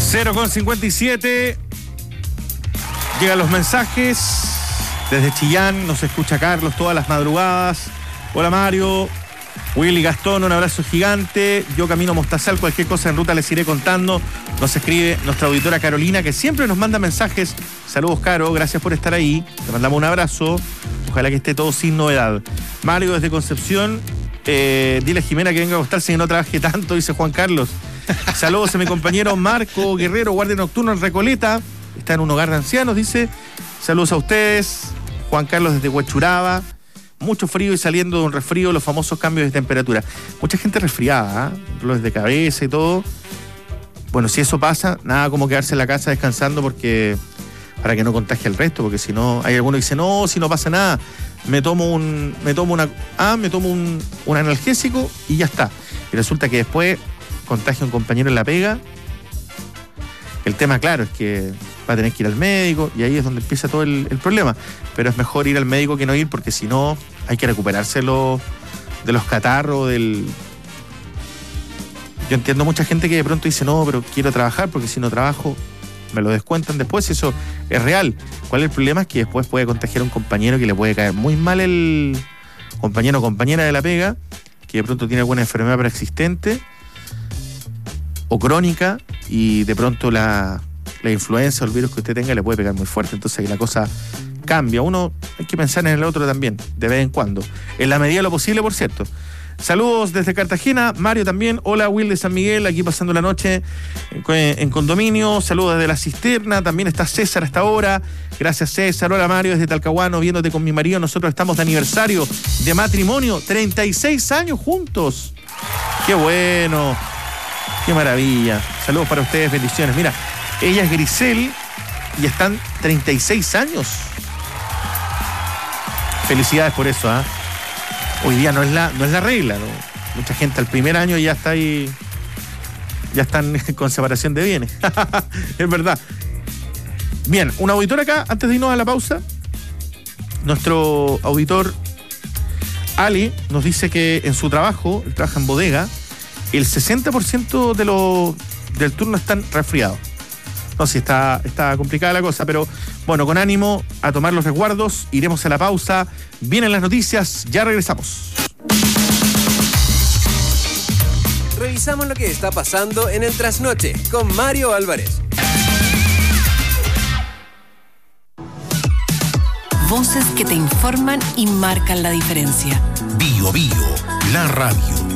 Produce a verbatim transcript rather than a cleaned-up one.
cero con cincuenta y siete. Llegan los mensajes. Desde Chillán nos escucha Carlos todas las madrugadas. Hola Mario. Willy Gastón, un abrazo gigante. Yo camino a Mostazal, cualquier cosa en ruta les iré contando. Nos escribe nuestra auditora Carolina, que siempre nos manda mensajes. Saludos, Caro, gracias por estar ahí. Te mandamos un abrazo. Ojalá que esté todo sin novedad. Mario desde Concepción. Eh, dile a Jimena que venga a acostarse y no trabaje tanto, dice Juan Carlos. Saludos a mi compañero Marco Guerrero, guardia nocturno en Recoleta. Está en un hogar de ancianos, dice. Saludos a ustedes. Juan Carlos desde Huachuraba. Mucho frío y saliendo de un resfrío, los famosos cambios de temperatura. Mucha gente resfriada, ¿eh? Dolores de cabeza y todo. Bueno, si eso pasa, nada como quedarse en la casa descansando porque para que no contagie al resto, porque si no, hay algunos que dicen, no, si no pasa nada, me tomo un, me tomo una, ah, me tomo un, un analgésico y ya está. Y resulta que después contagia a un compañero en la pega. El tema, claro, es que va a tener que ir al médico y ahí es donde empieza todo el, el problema. Pero es mejor ir al médico que no ir porque si no hay que recuperarse lo, de los catarros, del... Yo entiendo mucha gente que de pronto dice, no, pero quiero trabajar porque si no trabajo me lo descuentan después y eso es real. ¿Cuál es el problema? Es que después puede contagiar a un compañero que le puede caer muy mal el compañero o compañera de la pega, que de pronto tiene alguna enfermedad preexistente o crónica y de pronto la, la influenza o el virus que usted tenga le puede pegar muy fuerte. Entonces ahí la cosa cambia. Uno hay que pensar en el otro también, de vez en cuando. En la medida de lo posible, por cierto. Saludos desde Cartagena, Mario también. Hola, Will de San Miguel, aquí pasando la noche en, en condominio. Saludos desde La Cisterna, también está César hasta ahora. Gracias, César. Hola, Mario, desde Talcahuano, viéndote con mi marido. Nosotros estamos de aniversario de matrimonio, treinta y seis años juntos. ¡Qué bueno! ¡Qué maravilla! Saludos para ustedes, bendiciones. Mira, ella es Grisel y están treinta y seis años. Felicidades por eso, ¿ah? ¿eh? Hoy día no es la, no es la regla, ¿no? Mucha gente al primer año ya está ahí, ya están con separación de bienes. Es verdad. Bien, un auditor acá, antes de irnos a la pausa. Nuestro auditor Ali nos dice que en su trabajo, él trabaja en bodega, el sesenta por ciento de los del turno están resfriados. No sé, está, está complicada la cosa, pero bueno, con ánimo a tomar los resguardos, iremos a la pausa, vienen las noticias, ya regresamos. Revisamos lo que está pasando en el Trasnoche con Mario Álvarez. Voces que te informan y marcan la diferencia. Bio Bio, la radio.